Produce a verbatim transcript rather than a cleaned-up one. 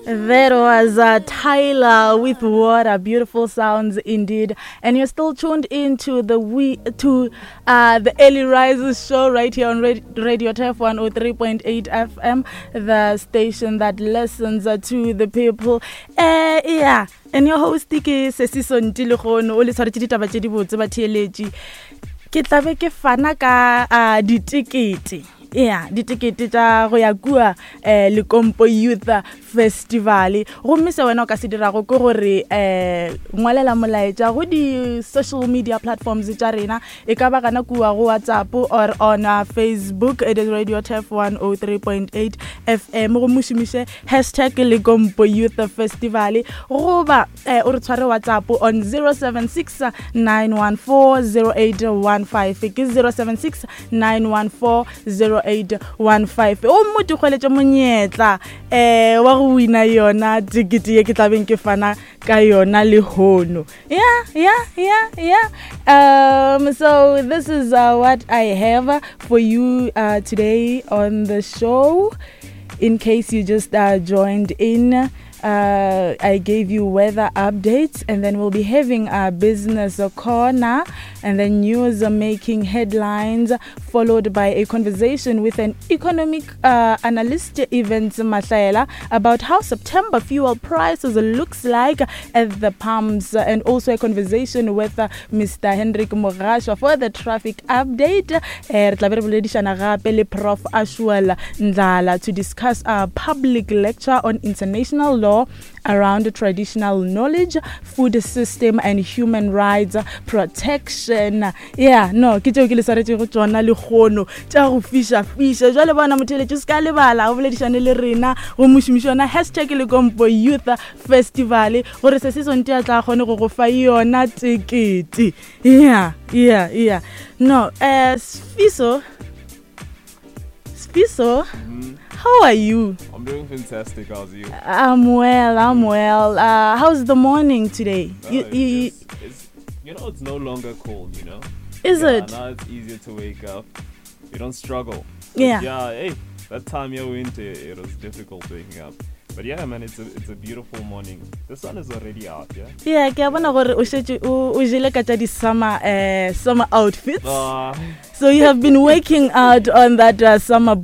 That was uh, Tyler with Water. Beautiful sounds indeed. And you're still tuned into the we to uh, the Early Rises show right here on Radio T F one oh three point eight F M, the station that listens uh, to the people. Uh, yeah. And your host ke Sesiso Ntilegono o le tshwaretse ditaba tse di botse ba theeletsi. Ke tlabe ke fana ka uh, ditikete. Yeah, ditikete tsa go ya kua eh Limpopo Youth Festival. Go mme se wena o ka se dira go gore eh ngwalela molaetsa go di social media platforms tsa rena e ka ba kana kua go WhatsApp or on uh, Facebook. It is Radio T F one oh three point eight F M. Go mushimishe hashtag Limpopo Youth Festival. Go ba eh o re tshware WhatsApp on zero seven six nine one four zero eight one five ke zero seven six nine one four zero eight one five. O motho kgoletse monyetla eh wa go wina yona tikiti ye ke tlabeng ke fana ka yona le hono. Yeah, yeah, yeah, yeah. Um so this is uh, what I have for you uh, today on the show. In case you just uh, joined in, Uh, I gave you weather updates, and then we'll be having a business corner, and then news making headlines, followed by a conversation with an economic uh, analyst, Evans Mahlaela, about how September fuel prices looks like at the pumps, and also a conversation with uh, Mister Hendrik Mogasha for the traffic update. Uh, Prof Ashwell Ndala to discuss a public lecture on international law around traditional knowledge, food system, and human rights protection. Yeah, no, ke tšeo ke le saretse go tsona le gono tša go fisha fisha jwale bona motheletši ska lebala o boledišane le rena go mošomišana hashtag Limpopo Youth Festival gore se se sonte a tla kgone go go fa yona tikete. Yeah, yeah, yeah. No, uh, Sfiso Sfiso mm-hmm. How are you? I'm doing fantastic. How's you? I'm well. I'm well. Uh, how's the morning today? No, you, it's you, just, it's, you know, it's no longer cold. You know. Is yeah, it? Now it's easier to wake up. You don't struggle. But yeah. Yeah. Hey, that time you winter, it was difficult waking up. But yeah, man, it's a it's a beautiful morning. The sun is already out. Yeah. Yeah. Ke bona gore o shetse o o jile ka tsa di summer eh summer outfits. Uh, So you have been waking out on that uh, summer